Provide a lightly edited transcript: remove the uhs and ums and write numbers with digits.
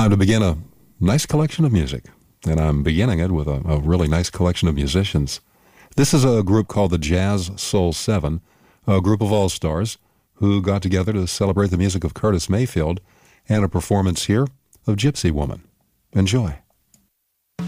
Time to begin a nice collection of music, and I'm beginning it with a really nice collection of musicians. This is a group called the Jazz Soul 7, a group of all-stars who got together to celebrate the music of Curtis Mayfield and a performance here of Gypsy Woman. Enjoy.